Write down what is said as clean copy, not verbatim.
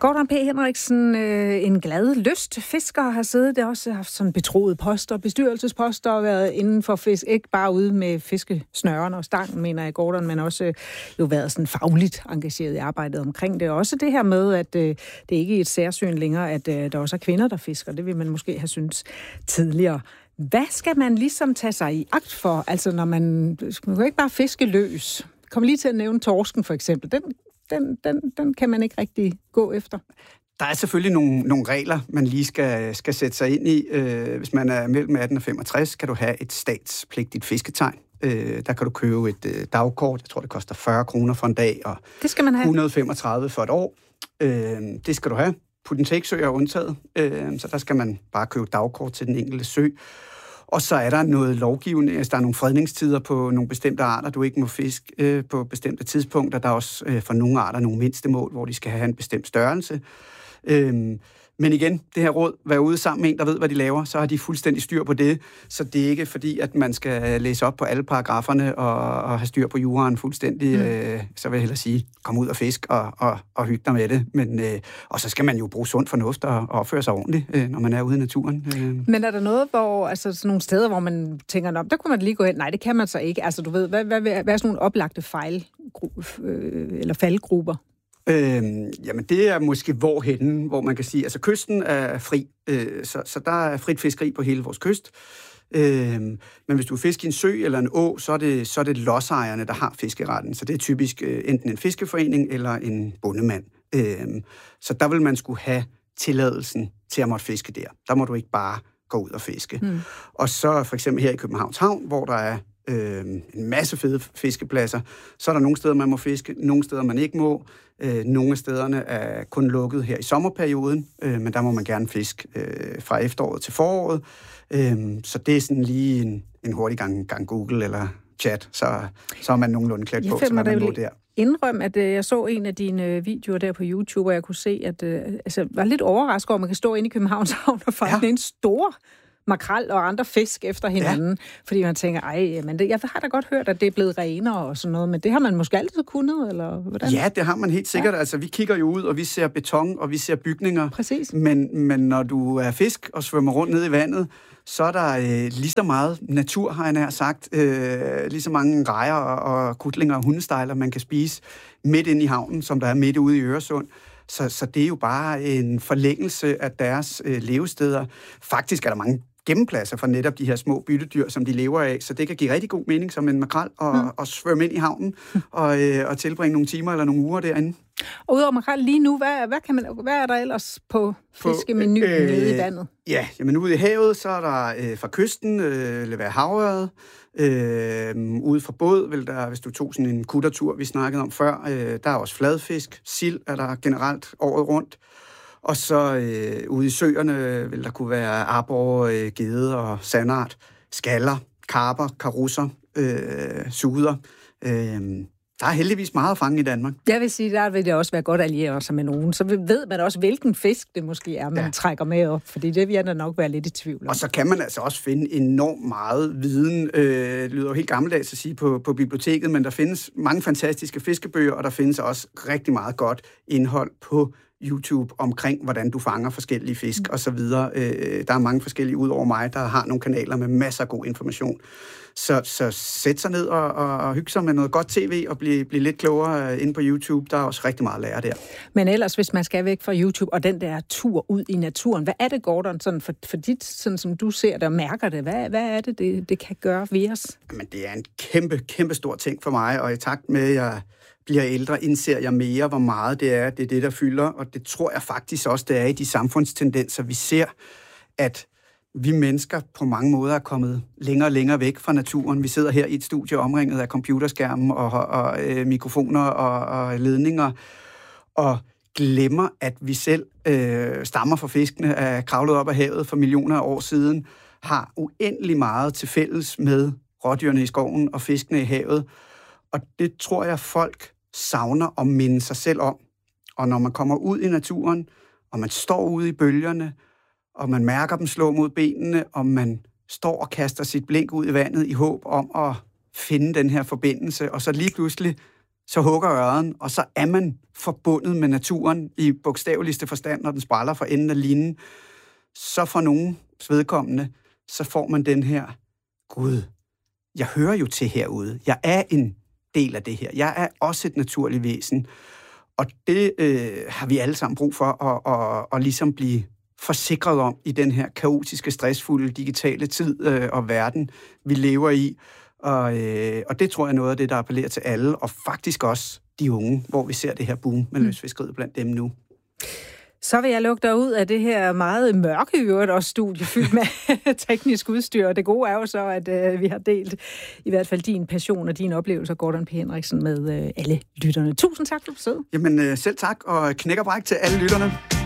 Gordon P. Henriksen, en glad lystfisker, har siddet der også haft sådan betroede poster, bestyrelsesposter og været inden for fisk, ikke bare ude med fiskesnørerne og stangen, mener jeg, Gordon, men også jo været sådan fagligt engageret i arbejdet omkring det. Også det her med, at det ikke er et særsyn længere, at der også er kvinder, der fisker. Det vil man måske have syntes tidligere. Hvad skal man ligesom tage sig i agt for? Altså, når man kan ikke bare fiske løs. Kom lige til at nævne torsken, for eksempel. Den kan man ikke rigtig gå efter. Der er selvfølgelig nogle regler, man lige skal sætte sig ind i. Hvis man er mellem 18 og 65, kan du have et statspligtigt fisketegn. Der kan du købe et dagkort. Jeg tror, det koster 40 kroner for en dag, og det skal man have. 135 for et år. Det skal du have. Potentialsøer er undtaget, så der skal man bare købe dagkort til den enkelte sø. Og så er der noget lovgivning, altså der er nogle fredningstider på nogle bestemte arter, du ikke må fiske på bestemte tidspunkter. Der er også for nogle arter nogle mindstemål, hvor de skal have en bestemt størrelse. Men igen, det her råd, vær ude sammen med en, der ved, hvad de laver, så har de fuldstændig styr på det. Så det er ikke fordi, at man skal læse op på alle paragraferne og have styr på juraen fuldstændig. Så vil jeg hellere sige, kom ud og fisk og hygge dig med det. Men, og så skal man jo bruge sund fornuft og opføre sig ordentligt, når man er ude i naturen. Men er der noget, hvor, altså sådan nogle steder, hvor man tænker, der kunne man lige gå hen? Nej, det kan man så ikke. Altså du ved, hvad er sådan nogle oplagte eller faldgrupper? Jamen det er måske hvorhenne, hvor man kan sige, altså kysten er fri, så der er frit fiskeri på hele vores kyst. Men hvis du fisker i en sø eller en å, så er det lodsejerne, der har fiskeretten. Så det er typisk enten en fiskeforening eller en bondemand. Så der vil man skulle have tilladelsen til at måtte fiske der. Der må du ikke bare gå ud og fiske. Og så for eksempel her i Københavns Havn, hvor der er en masse fede fiskepladser. Så er der nogle steder, man må fiske, nogle steder, man ikke må. Nogle af stederne er kun lukket her i sommerperioden, men der må man gerne fiske fra efteråret til foråret. Så det er sådan lige en hurtig gang Google eller chat, så er man nogenlunde klædt på, så man må der. Indrøm, at jeg så en af dine videoer der på YouTube, og jeg kunne se, at jeg var lidt overrasket over, at man kan stå inde i Københavns Havn og fange en stor makrel og andre fisk efter hinanden, fordi man tænker, men jeg har da godt hørt, at det er blevet renere og sådan noget, men det har man måske altid kunnet, eller hvordan? Ja, det har man helt sikkert. Ja. Altså, vi kigger jo ud, og vi ser beton, og vi ser bygninger. Præcis. Men når du er fisk og svømmer rundt ned i vandet, så er der lige så meget natur, har jeg nær sagt. Lige så mange rejer og kutlinger og hundestejler, man kan spise midt inde i havnen, som der er midt ude i Øresund. Så det er jo bare en forlængelse af deres levesteder. Faktisk er der mange gemmepladser for netop de her små byttedyr, som de lever af, så det kan give rigtig god mening som en makrel og svømme ind i havnen og tilbringe nogle timer eller nogle uger derinde. Og udover makrel lige nu, hvad er der ellers på fiskemenuen nede i vandet? Ja, jamen ude i havet, så er der fra kysten vil være havørred. Ude fra båd vil der, hvis du tog sådan en kuttertur, vi snakkede om før, der er også fladfisk, sild er der generelt året rundt. Og så ude i søerne vil der kunne være arbor, gede og sandart, skaller, karper, karusser, suder. Der er heldigvis meget at fange i Danmark. Jeg vil sige, der vil det også være godt at alliere sig med nogen. Så ved man også, hvilken fisk det måske er, man trækker med op. Fordi det vil jeg da nok være lidt i tvivl om. Og så kan man altså også finde enormt meget viden. Det lyder jo helt gammeldags at sige på biblioteket, men der findes mange fantastiske fiskebøger, og der findes også rigtig meget godt indhold på YouTube omkring, hvordan du fanger forskellige fisk og så videre. Der er mange forskellige ud over mig, der har nogle kanaler med masser af god information. Så sæt sig ned og hygge sig med noget godt tv og blive lidt klogere inde på YouTube. Der er også rigtig meget at lære der. Men ellers, hvis man skal væk fra YouTube og den der tur ud i naturen, hvad er det, Gordon, sådan for dit, sådan som du ser det og mærker det? Hvad er det kan gøre ved os? Jamen, det er en kæmpe stor ting for mig, og i takt med, at jeg bliver ældre, indser jeg mere, hvor meget det er det, der fylder, og det tror jeg faktisk også, det er i de samfundstendenser, vi ser, at vi mennesker på mange måder er kommet længere og længere væk fra naturen. Vi sidder her i et studie omringet af computerskærmen og mikrofoner og ledninger, og glemmer, at vi selv stammer fra fiskene, er kravlet op af havet for millioner af år siden, har uendelig meget til fælles med rådyrene i skoven og fiskene i havet. Og det tror jeg, folk savner at minde sig selv om. Og når man kommer ud i naturen, og man står ude i bølgerne, og man mærker dem slå mod benene, og man står og kaster sit blink ud i vandet i håb om at finde den her forbindelse, og så lige pludselig, så hugger ørren, og så er man forbundet med naturen i bogstaveligste forstand, når den spræller fra enden af linen. Så for nogens vedkommende, så får man den her, Gud, jeg hører jo til herude. Jeg er en del af det her. Jeg er også et naturligt væsen. Og det har vi alle sammen brug for at ligesom blive forsikret om i den her kaotiske, stressfulde, digitale tid og verden, vi lever i. Og det tror jeg er noget af det, der appellerer til alle, og faktisk også de unge, hvor vi ser det her boom med lystfiskeriet blandt dem nu. Så vil jeg lukke dig ud af det her meget mørke øvrigt også studie fyldt med teknisk udstyr. Og det gode er jo så, at vi har delt i hvert fald din passion og dine oplevelser, Gordon P. Henriksen, med alle lytterne. Tusind tak for besøget. Jamen selv tak, og knæk og bræk til alle lytterne.